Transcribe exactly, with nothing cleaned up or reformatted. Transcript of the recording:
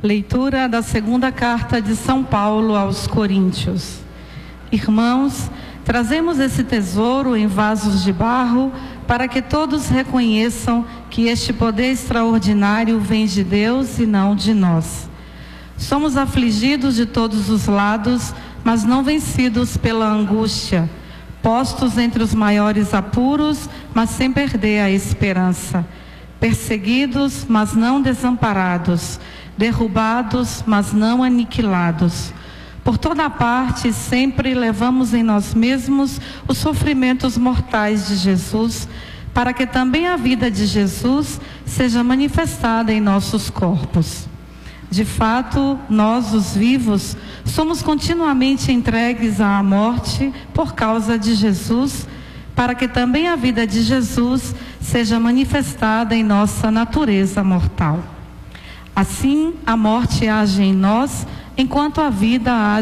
Leitura da segunda carta de São Paulo aos Coríntios. Irmãos, trazemos esse tesouro em vasos de barro para que todos reconheçam que este poder extraordinário vem de Deus e não de nós. Somos afligidos de todos os lados, mas não vencidos pela angústia, postos entre os maiores apuros, mas sem perder a esperança, perseguidos, mas não desamparados, derrubados, mas não aniquilados. Por toda parte, sempre levamos em nós mesmos os sofrimentos mortais de Jesus, para que também a vida de Jesus seja manifestada em nossos corpos. De fato, nós, os vivos, somos continuamente entregues à morte por causa de Jesus, para que também a vida de Jesus seja manifestada em nossa natureza mortal. Assim, a morte age em nós, enquanto a vida age